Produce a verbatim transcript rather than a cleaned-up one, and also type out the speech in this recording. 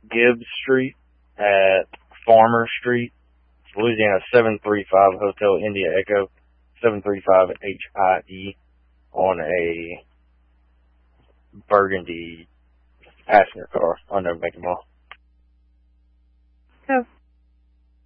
Gibbs Street at Farmer Street, Louisiana seven three five Hotel India Echo, seven three five H I E, on a burgundy passenger car. I never make them all.